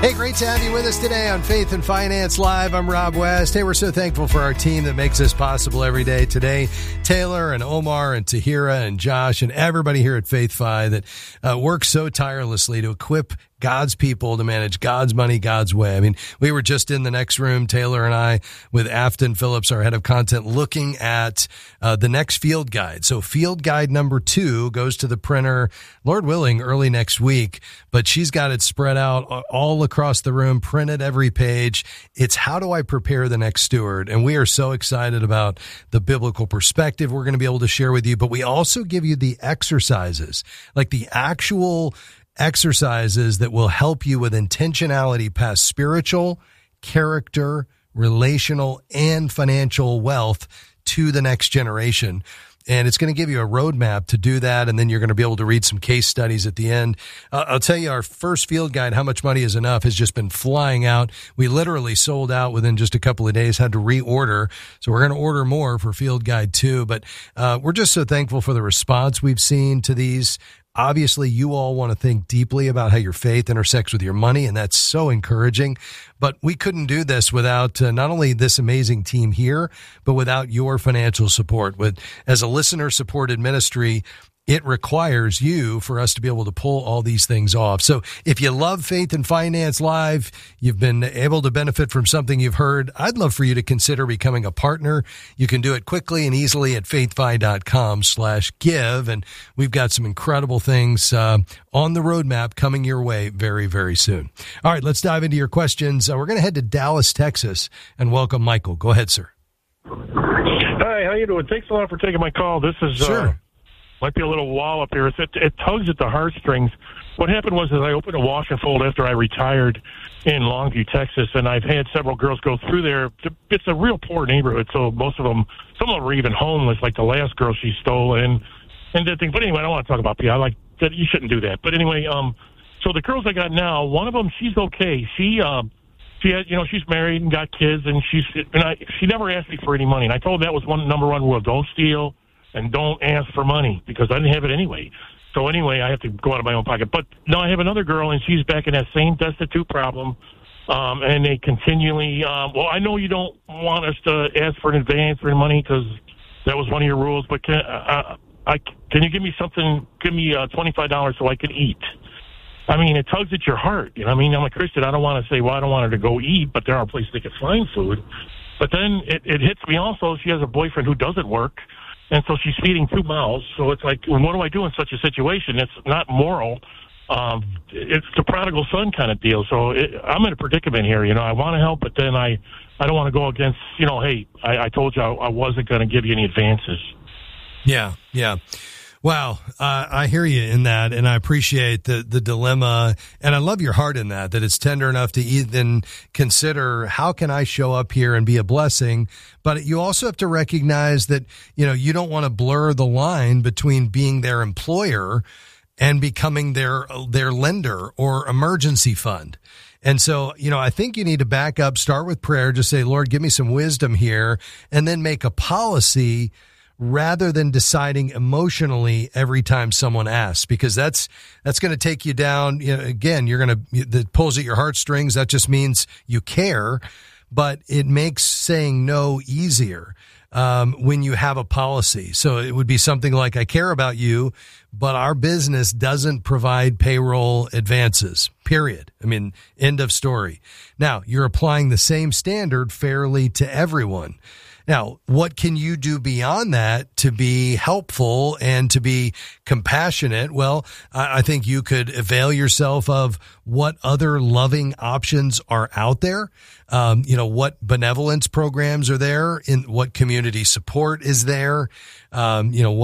Hey, great to have you with us today on Faith and Finance Live. I'm Rob West. Hey, we're so thankful for our team that makes this possible every day. Today, Taylor and Omar and Tahira and Josh and everybody here at Faith Fi that works so tirelessly to equip God's people to manage God's money, God's way. I mean, we were just in the next room, Taylor and I, with Afton Phillips, our head of content, looking at the next field guide. So field guide number 2 goes to the printer, Lord willing, early next week, but she's got it spread out all across the room, printed every page. It's how do I prepare the next steward? And we are so excited about the biblical perspective we're going to be able to share with you, but we also give you the exercises, like the actual exercises that will help you with intentionality past spiritual, character, relational, and financial wealth to the next generation. And it's going to give you a roadmap to do that. And then you're going to be able to read some case studies at the end. I'll tell you, our first field guide, How Much Money is Enough, has just been flying out. We literally sold out within just a couple of days, had to reorder. So we're going to order more for field guide 2. But we're just so thankful for the response we've seen to these. Obviously, you all want to think deeply about how your faith intersects with your money, and that's so encouraging. But we couldn't do this without not only this amazing team here, but without your financial support. As a listener-supported ministry, it requires you for us to be able to pull all these things off. So if you love Faith and Finance Live, you've been able to benefit from something you've heard, I'd love for you to consider becoming a partner. You can do it quickly and easily at faithfi.com/give. And we've got some incredible things on the roadmap coming your way very, very soon. All right, let's dive into your questions. We're going to head to Dallas, Texas, and welcome Michael. Go ahead, sir. Hi, how you doing? Thanks a lot for taking my call. This is... Sure. Might be a little wallop here. It tugs at the heartstrings. What happened was I opened a wash and fold after I retired in Longview, Texas, and I've had several girls go through there. It's a real poor neighborhood, so most of them, some of them were even homeless, like the last girl she stole and did things. But anyway, I don't want to talk about people. I like that. You shouldn't do that. But anyway, so the girls I got now, one of them, she's okay. She had, she's married and got kids, and she never asked me for any money. And I told her that was number one rule: don't steal. And don't ask for money, because I didn't have it anyway. So anyway, I have to go out of my own pocket. But now I have another girl, and she's back in that same destitute problem. And they continually, well, I know you don't want us to ask for an advance or money because that was one of your rules, but can you give me something, give me $25 so I can eat? I mean, it tugs at your heart. You know what I mean? I'm a Christian. I don't want to say, well, I don't want her to go eat, but there are places they can find food. But then it hits me also, she has a boyfriend who doesn't work. And so she's feeding 2 mouths. So it's like, well, what do I do in such a situation? It's not moral. It's the prodigal son kind of deal. So I'm in a predicament here. I want to help, but then I don't want to go against, hey, I told you I wasn't going to give you any advances. Yeah. Wow. I hear you in that, and I appreciate the dilemma, and I love your heart in that it's tender enough to even consider, how can I show up here and be a blessing? But you also have to recognize that, you don't want to blur the line between being their employer and becoming their lender or emergency fund. And so, I think you need to back up, start with prayer, just say, Lord, give me some wisdom here, and then make a policy rather than deciding emotionally every time someone asks, because that's going to take you down. Again, that pulls at your heartstrings. That just means you care, but it makes saying no easier when you have a policy. So it would be something like, I care about you, but our business doesn't provide payroll advances, period. I mean, end of story. Now, you're applying the same standard fairly to everyone. Now, what can you do beyond that to be helpful and to be compassionate? Well, I think you could avail yourself of what other loving options are out there. What benevolence programs are there, in what community support is there, what